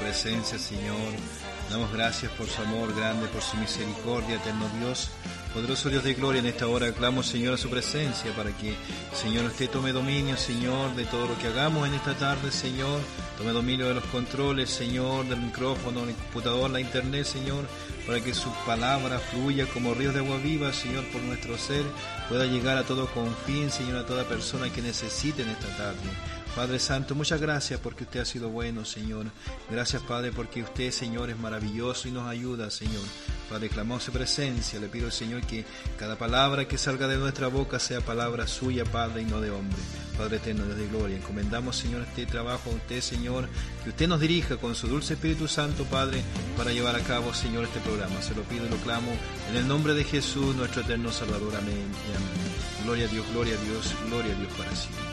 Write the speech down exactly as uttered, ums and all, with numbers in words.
presencia, Señor. Damos gracias por su amor grande, por su misericordia, eterno Dios. Poderoso Dios de gloria, en esta hora clamo, Señor, a su presencia para que, Señor, usted tome dominio, Señor, de todo lo que hagamos en esta tarde, Señor. Tome dominio de los controles, Señor, del micrófono, del computador, la internet, Señor, para que su palabra fluya como ríos de agua viva, Señor, por nuestro ser, pueda llegar a todo confín, Señor, a toda persona que necesite en esta tarde. Padre Santo, muchas gracias porque usted ha sido bueno, Señor. Gracias, Padre, porque usted, Señor, es maravilloso y nos ayuda, Señor. Padre, clamamos su presencia. Le pido, Señor, que cada palabra que salga de nuestra boca sea palabra suya, Padre, y no de hombre. Padre eterno, Dios de gloria, encomendamos, Señor, este trabajo a usted, Señor, que usted nos dirija con su dulce Espíritu Santo, Padre, para llevar a cabo, Señor, este programa. Se lo pido y lo clamo en el nombre de Jesús, nuestro eterno Salvador. Amén y amén. Gloria a Dios, gloria a Dios, gloria a Dios para siempre.